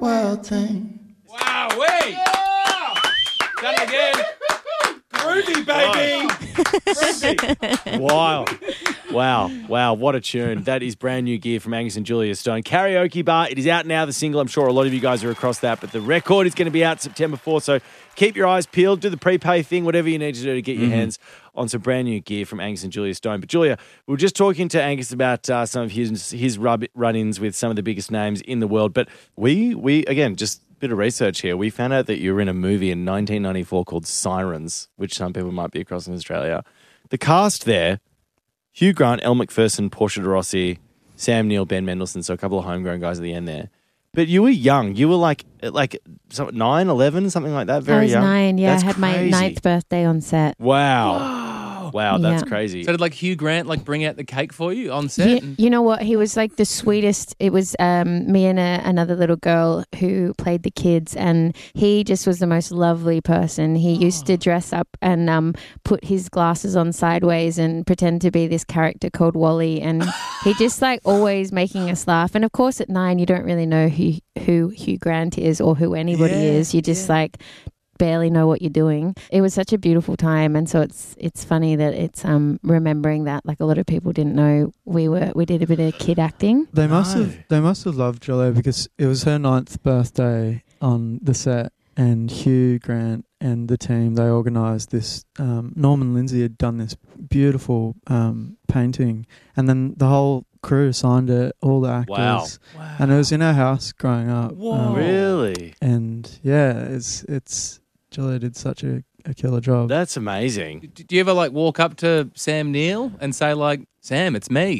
wild thing. Wow, wait. Done it again. Groovy, baby. Groovy. Wow, what a tune. That is brand new gear from Angus and Julia Stone. Karaoke Bar, it is out now, the single. I'm sure a lot of you guys are across that, but the record is going to be out September 4th, so keep your eyes peeled, do the prepay thing, whatever you need to do to get your hands on some brand new gear from Angus and Julia Stone. But Julia, we were just talking to Angus about some of his run-ins with some of the biggest names in the world, but we again, just bit of research here. We found out that you were in a movie in 1994 called Sirens, which some people might be across in Australia. The cast there, Hugh Grant, Elle Macpherson, Portia de Rossi, Sam Neill, Ben Mendelsohn, so a couple of homegrown guys at the end there. But you were young. You were like 9, 11, something like that, very young. I was 9, yeah. That's I had my crazy. 9th birthday on set. Wow, that's Yeah. crazy. So did like Hugh Grant like bring out the cake for you on set? You know what? He was like the sweetest. It was me and another little girl who played the kids, and he just was the most lovely person. He used to dress up and put his glasses on sideways and pretend to be this character called Wally, and he just like always making us laugh. And of course, at 9, you don't really know who Hugh Grant is or who anybody is. You just like barely know what you're doing. It was such a beautiful time, and so it's funny that it's remembering that like a lot of people didn't know we did a bit of kid acting. They must have loved Julia because it was her 9th birthday on the set, and Hugh Grant and the team, they organised this. Norman Lindsay had done this beautiful painting, and then the whole crew signed it, all the actors. Wow. And it was in our house growing up. Whoa. Really? And yeah, it's Julia did such a killer job. That's amazing. Do you ever like walk up to Sam Neill and say like, Sam, it's me?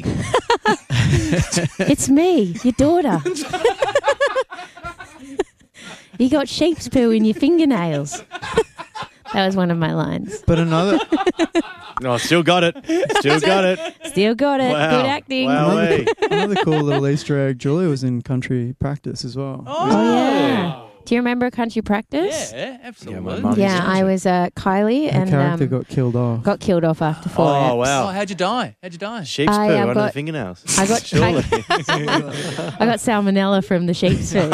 It's me, your daughter. You got sheep's poo in your fingernails. That was one of my lines. But another No, still got it. Still got it. Still got it. Wow. Good acting. Wow. another cool little Easter egg, Julia was in country practice as well. Oh, yeah. Do you remember Country Practice? Yeah, absolutely. Yeah, my mum Yeah, I was Kylie, Her and character got killed off. got killed off after 4 Oh, eps. wow. Oh, how'd you die? Sheep's poo I've under the got- fingernails. I got Surely. I got salmonella from the sheep's food.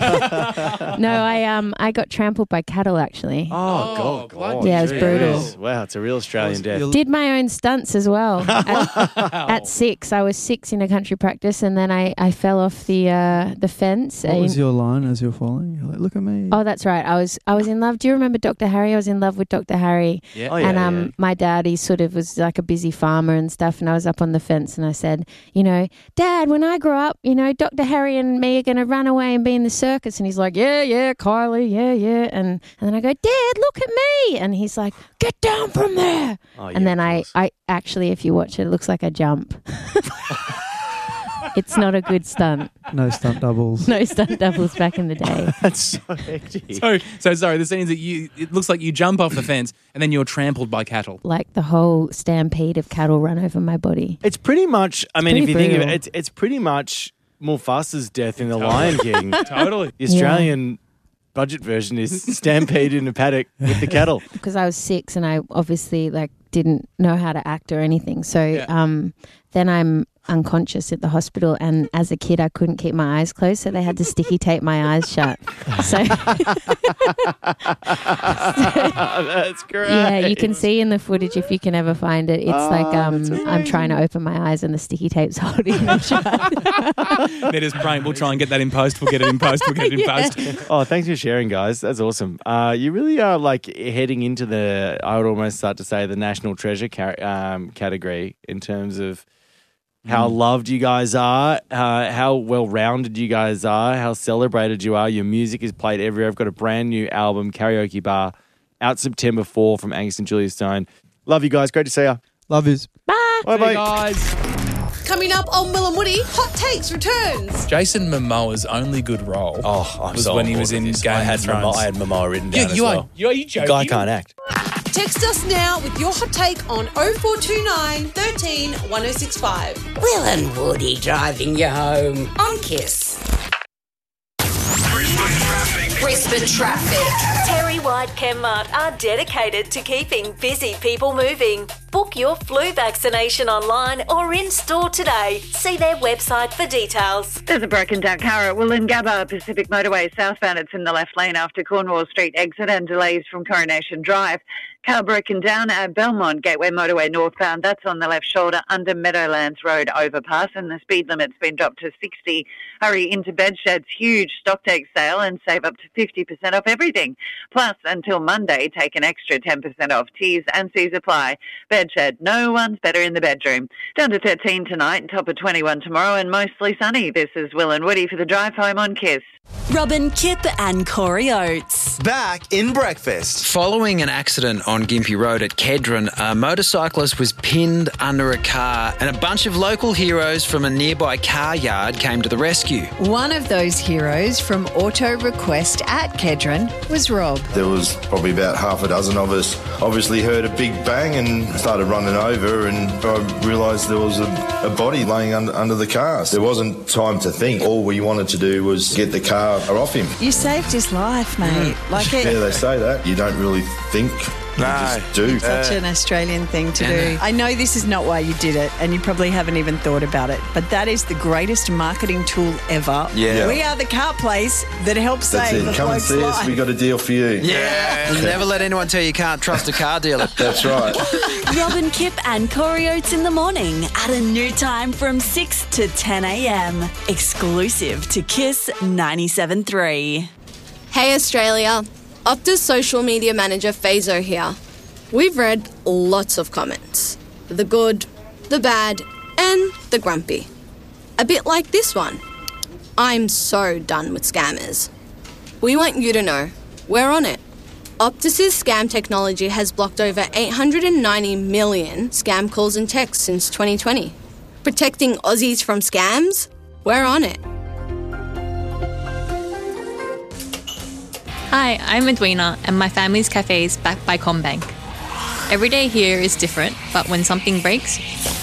No, I got trampled by cattle actually. Oh, God. Yeah, it was brutal. Jeez. Wow, it's a real Australian death. Did my own stunts as well. At 6, I was 6 in a country practice, and then I fell off the fence. What was your line as you're falling? You're like, look at me. Oh, that's right. I was in love. Do you remember Dr. Harry? I was in love with Dr. Harry. Yeah. Oh, yeah, And my dad, he sort of was like a busy farmer and stuff. And I was up on the fence and I said, Dad, when I grow up, Dr. Harry and me are going to run away and be in the circus. And he's like, yeah, Kylie, yeah. And then I go, Dad, look at me. And he's like, get down from there. Oh, yeah, and then of course. I actually, if you watch it, it looks like a jump. It's not a good stunt. No stunt doubles. No stunt doubles back in the day. That's so hectic. So sorry, the scenes that it looks like you jump off the fence and then you're trampled by cattle. Like the whole stampede of cattle run over my body. It's pretty much, I mean, if you pretty think of brutal. it, it's pretty much Mufasa's death in The Lion King. Totally. The Australian budget version is Stampede in a paddock with the cattle. Because I was 6 and I obviously didn't know how to act or anything. So then I'm unconscious at the hospital, and as a kid I couldn't keep my eyes closed, so they had to sticky tape my eyes shut. So That's great. yeah, you can see in the footage if you can ever find it. It's I'm trying to open my eyes and the sticky tape's holding them shut. That is brilliant. We'll try and get that in post. We'll get it in post. Oh, thanks for sharing, guys. That's awesome. You really are heading into I would almost start to say the national treasure category in terms of how loved you guys are, how well-rounded you guys are, how celebrated you are. Your music is played everywhere. I've got a brand new album, Karaoke Bar, out September 4 from Angus and Julia Stone. Love you guys. Great to see you. Love yous. Bye. Bye-bye. Guys. Coming up on Will and Woody, Hot Takes returns. Jason Momoa's only good role was when he was in Game of Thrones. I had Momoa written down as you well. Are you joking? Guy can't act. Text us now with your hot take on 0429 13 1065. Will and Woody driving you home on Kiss. Brisbane Traffic. Terry White Chemmart are dedicated to keeping busy people moving. Book your flu vaccination online or in-store today. See their website for details. There's a broken down car at Wollongabba Pacific Motorway southbound. It's in the left lane after Cornwall Street exit and delays from Coronation Drive. Car broken down at Belmont Gateway Motorway northbound. That's on the left shoulder under Meadowlands Road overpass, and the speed limit's been dropped to 60. Hurry into Bedshed's huge stocktake sale and save up to 50% off everything. Plus, until Monday, take an extra 10% off. T's and C's apply. Bedshed, no one's better in the bedroom. Down to 13 tonight, top of 21 tomorrow, and mostly sunny. This is Will and Woody for the drive home on KISS. Robin, Kip and Corey Oates. Back in breakfast. Following an accident on Gympie Road at Kedron, a motorcyclist was pinned under a car and a bunch of local heroes from a nearby car yard came to the rescue. One of those heroes from Auto Request at Kedron was Rob. There was probably about half a dozen of us. Obviously heard a big bang and started running over, and I realised there was a body laying under the car. There wasn't time to think. All we wanted to do was get the car off him. You saved his life, mate. Yeah, they say that. You don't really think. You just do. Such an Australian thing to do. I know this is not why you did it, and you probably haven't even thought about it, but that is the greatest marketing tool ever. Yeah. We are the car place that helps That's save it. a Come and bloke's see us. life. We got a deal for you. Yeah. Never let anyone tell you can't trust a car dealer. That's right. Robin, Kip and Corey Oates in the morning at a new time from 6 to 10 a.m. Exclusive to KISS 97.3. Hey Australia, Optus social media manager Fazo here. We've read lots of comments. The good, the bad, and the grumpy. A bit like this one. I'm so done with scammers. We want you to know, we're on it. Optus's scam technology has blocked over 890 million scam calls and texts since 2020. Protecting Aussies from scams? We're on it. Hi, I'm Edwina, and my family's cafe is backed by CommBank. Every day here is different, but when something breaks,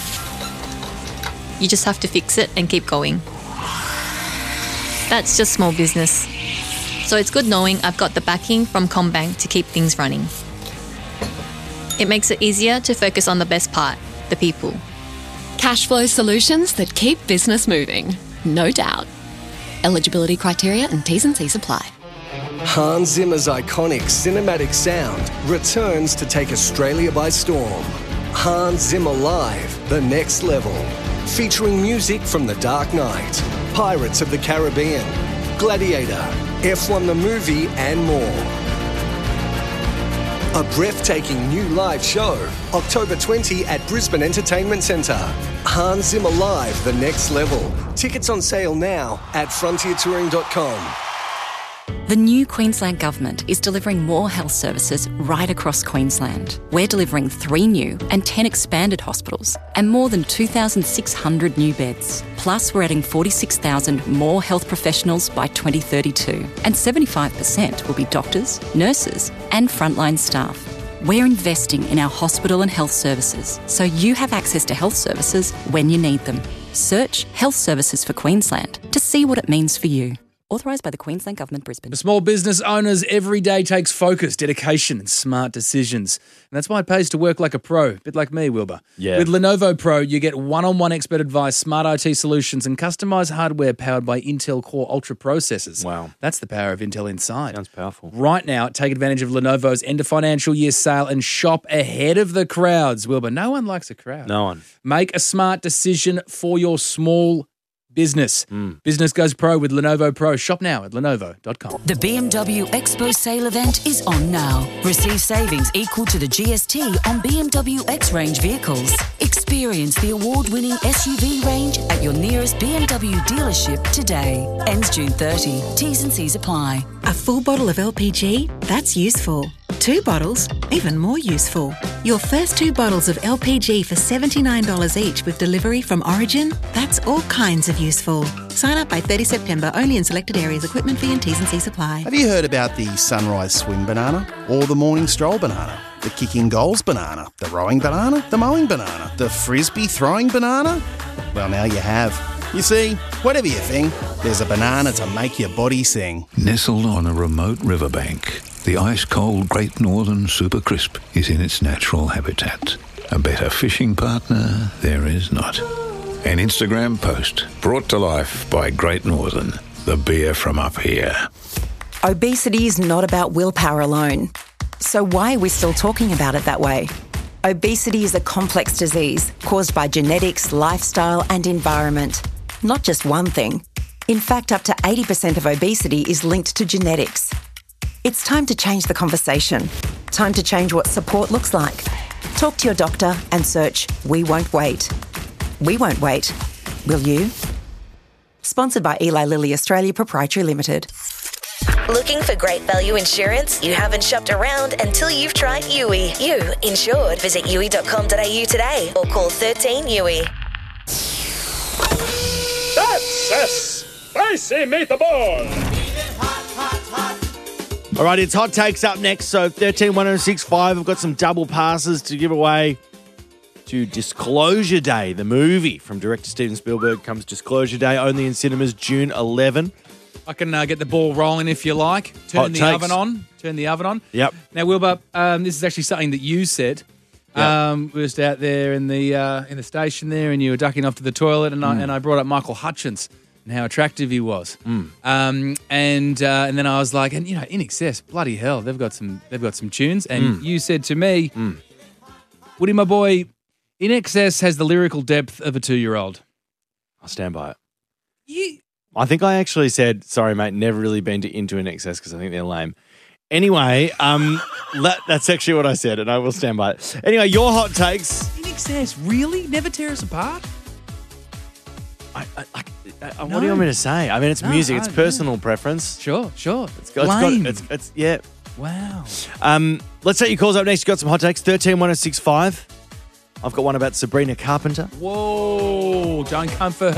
you just have to fix it and keep going. That's just small business. So it's good knowing I've got the backing from CommBank to keep things running. It makes it easier to focus on the best part, the people. Cash flow solutions that keep business moving, no doubt. Eligibility criteria and T's and C's apply. Hans Zimmer's iconic cinematic sound returns to take Australia by storm. Hans Zimmer Live, The Next Level. Featuring music from The Dark Knight, Pirates of the Caribbean, Gladiator, F1 the Movie, and more. A breathtaking new live show, October 20 at Brisbane Entertainment Centre. Hans Zimmer Live, The Next Level. Tickets on sale now at frontiertouring.com. The new Queensland Government is delivering more health services right across Queensland. We're delivering 3 new and 10 expanded hospitals and more than 2,600 new beds. Plus, we're adding 46,000 more health professionals by 2032, and 75% will be doctors, nurses and frontline staff. We're investing in our hospital and health services so you have access to health services when you need them. Search Health Services for Queensland to see what it means for you. Authorised by the Queensland Government, Brisbane. For small business owners, every day takes focus, dedication and smart decisions. And that's why it pays to work like a pro, a bit like me, Wilbur. Yeah. With Lenovo Pro, you get one-on-one expert advice, smart IT solutions and customised hardware powered by Intel Core Ultra processors. Wow. That's the power of Intel Inside. Sounds powerful. Right now, take advantage of Lenovo's end of financial year sale and shop ahead of the crowds, Wilbur. No one likes a crowd. No one. Make a smart decision for your small business. Business goes pro with Lenovo Pro. Shop now at Lenovo.com. The BMW Expo sale event is on now. Receive savings equal to the GST on BMW X-Range vehicles. Experience the award-winning SUV range at your nearest BMW dealership today. Ends June 30. T's and C's apply. A full bottle of LPG? That's useful. 2 bottles? Even more useful. Your first 2 bottles of LPG for $79 each with delivery from Origin? That's all kinds of useful. Sign up by 30 September only in selected areas. Equipment fee and T's and C's apply. Have you heard about the sunrise swim banana? Or the morning stroll banana? The kicking goals banana? The rowing banana? The mowing banana? The frisbee throwing banana? Well, now you have. You see, whatever you think, there's a banana to make your body sing. Nestled on a remote riverbank, the ice-cold Great Northern Super Crisp is in its natural habitat. A better fishing partner there is not. An Instagram post brought to life by Great Northern, the beer from up here. Obesity is not about willpower alone. So why are we still talking about it that way? Obesity is a complex disease caused by genetics, lifestyle and environment. Not just one thing. In fact, up to 80% of obesity is linked to genetics. It's time to change the conversation. Time to change what support looks like. Talk to your doctor and search We Won't Wait. We won't wait. Will you? Sponsored by Eli Lilly Australia Proprietary Limited. Looking for great value insurance? You haven't shopped around until you've tried Yui. You insured. Visit yui.com.au today or call 13 Yui. That's a spicy meatball. All right, it's Hot Takes up next. So 131065, I've got some double passes to give away to Disclosure Day, the movie from director Steven Spielberg. Comes Disclosure Day, only in cinemas June 11. I can get the ball rolling if you like. Turn the oven on. Yep. Now, Wilbur, this is actually something that you said. Yep. We were just out there in the station there, and you were ducking off to the toilet, and I brought up Michael Hutchence and how attractive he was. And then I was like, and In Excess, bloody hell, they've got some tunes. And you said to me, Woody, my boy, In Excess has the lyrical depth of a 2-year-old. I'll stand by it. I think I actually said, sorry, mate, never really been into In Excess because I think they're lame. Anyway, that's actually what I said, and I will stand by it. Anyway, your hot takes. In Excess, really? Never tear us apart? What do you want me to say? I mean, it's music. It's personal preference. Sure. It's yeah. Wow. Let's take your calls up next. You've got some hot takes. 131065. I've got one about Sabrina Carpenter. Whoa, don't come for her.